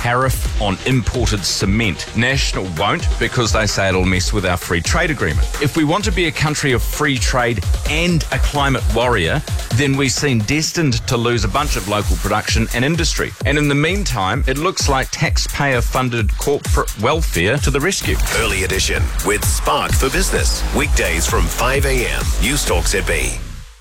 tariff on imported cement. National won't because they say it'll mess with our free trade agreement. If we want to be a country of free trade and a climate warrior, then we seem destined to lose a bunch of local production and industry. And in the meantime, it looks like taxpayer-funded corporate welfare to the rescue. Early Edition with Spark for Business. Weekdays from 5 a.m. News Talk ZB.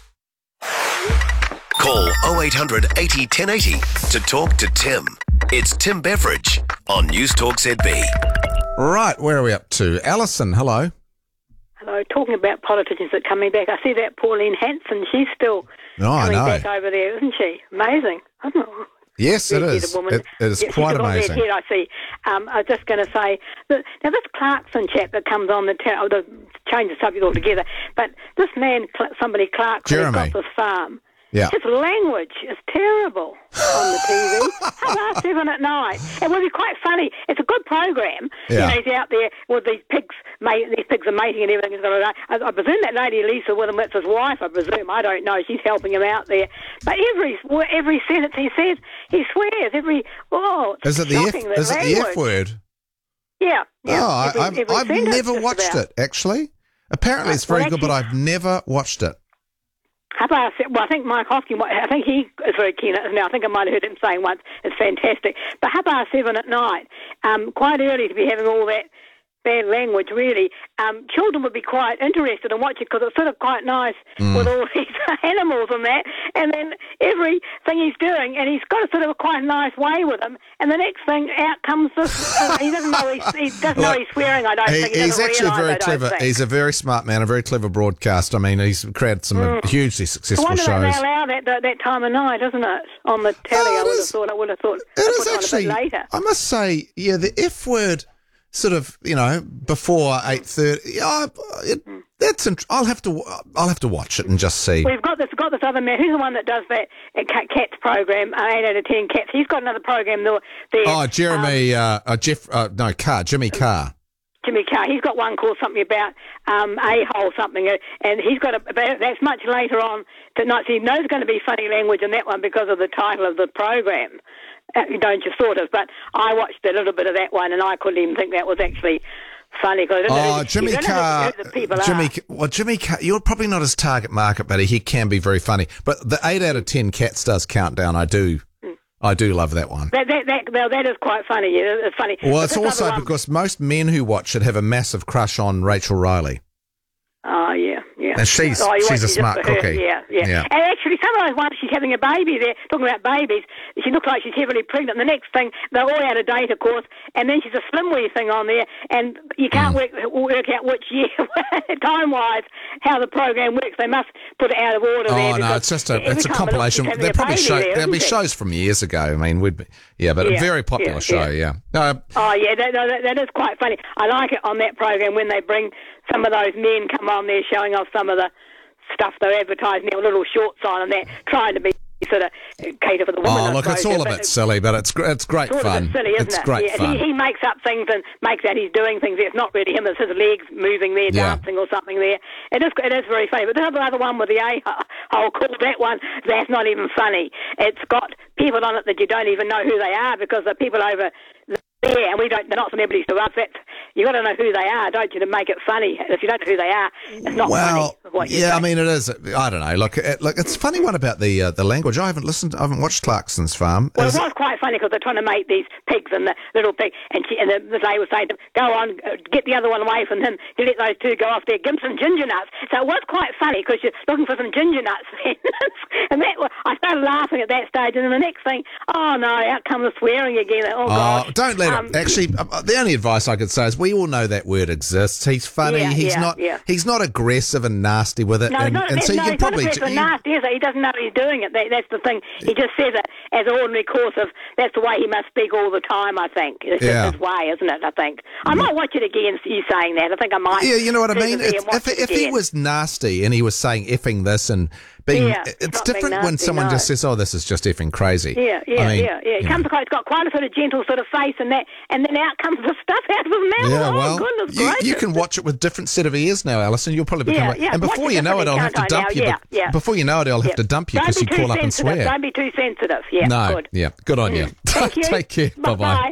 Call 0800 80 1080 to talk to Tim. It's Tim Beveridge on News Talk ZB. Right, where are we up to? Alison, hello. Hello, talking about politicians that are coming back. I see that Pauline Hanson, she's still coming back over there, isn't she? Amazing. I don't know. Yes, it is. It is quite amazing. Head, I see. I was just going to say, now this Clarkson chap that comes on the change the subject altogether, but this man, somebody Clarkson, has got this farm. Yeah. His language is terrible on the TV. Half 7 at night. It would be quite funny. It's a good program. Yeah. You know, he's out there with these pigs. These pigs are mating and everything. I presume that lady Lisa with him, it's his wife. I presume. I don't know. She's helping him out there. But every sentence he says, he swears. Is it the F word? Yeah. Oh, I've never watched it. Actually, apparently it's very good, but I've never watched it. I think Mike Hoskin, I think he is very keen on it now. I think I might have heard him saying once, it's fantastic. But 7:30 at night, quite early to be having all that bad language, really. Children would be quite interested in watching because it's sort of quite nice with all these animals and that. And then everything he's doing, and he's got a sort of a quite nice way with him. And the next thing, out comes this. He doesn't know he's swearing. I don't think he's actually very clever. He's a very smart man, a very clever broadcaster. I mean, he's created some hugely successful shows. I wonder if they allow that time of night, isn't it? On the telly, I would have thought. It is actually. Later. I must say, the F word. Sort of, before 8:30. I'll have to watch it and just see. We've got this other man. Who's the one that does that Cats program? 8 out of 10 Cats. He's got another program there. Oh, Jimmy Carr. Jimmy Carr. He's got one called something about a-hole something, and he's got that's much later on tonight. So he knows there's going to be funny language in that one because of the title of the program. Don't you sort of? But I watched a little bit of that one, and I couldn't even think that was actually funny. Jimmy Carr. Jimmy Carr. You're probably not his target market, but he can be very funny. But the 8 out of 10 Cats does countdown. I do love that one. That is quite funny. Yeah, it's funny. Well, it's also because most men who watch it have a massive crush on Rachel Riley. Oh, yeah. And she's a smart cookie. Yeah. And actually, some of those ones, she's having a baby there, talking about babies, she looks like she's heavily pregnant. The next thing, they're all out of date, of course, and then she's a slim wee thing on there, and you can't work out which year, time-wise, how the program works. They must put it out of order there. Oh, no, it's a compilation. There'll be shows from years ago. I mean, a very popular show, yeah. That is quite funny. I like it on that program when they bring some of those men come on there showing off some of the stuff they're advertising, their little shorts on and that, trying to be sort of cater for the women. Oh, look, it's all a bit silly, but it's great fun. A bit silly, isn't it? Great fun. He makes up things and makes out he's doing things. It's not really him, it's his legs moving there, dancing or something there. It is very funny. But the other one with the a-hole, called that one, that's not even funny. It's got people on it that you don't even know who they are because the people over there, and they're not celebrities to us. You've got to know who they are, don't you, to make it funny. If you don't know who they are, it's not funny. I mean, it is. I don't know. Look, it's a funny one about the language. I haven't watched Clarkson's Farm. Well, it was quite funny because they're trying to make these pigs and the little pig, and the lady was saying to them, go on, get the other one away from him. You let those two go off there, give them some ginger nuts. So it was quite funny because you're looking for some ginger nuts then. And I started laughing at that stage, and then the next thing, oh no, out comes the swearing again. Oh, gosh. Don't let it. Actually, the only advice I could say is we all know that word exists. He's funny. He's not aggressive and nasty with it. He's not aggressive and nasty, is he? He doesn't know he's doing it. That's the thing. He just says it as an ordinary course of, that's the way he must speak all the time, I think. It's just his way, isn't it, I think? I might watch it again, you saying that. I think I might. Yeah, you know what I mean? If he was nasty and he was saying effing this and being, it's different when someone just says, oh, this is just effing crazy. Yeah. It comes across, it's got quite a sort of gentle sort of face and that, and then out comes the stuff out of his mouth. Yeah, well, goodness gracious. You can watch it with different set of ears now, Alison. You'll probably become and before you know it, I'll have to dump you. Before you know it, I'll have to dump you because you call up and swear. Don't be too sensitive. Yeah, no, good. Yeah, good on you. Thank you. Take care. Bye-bye.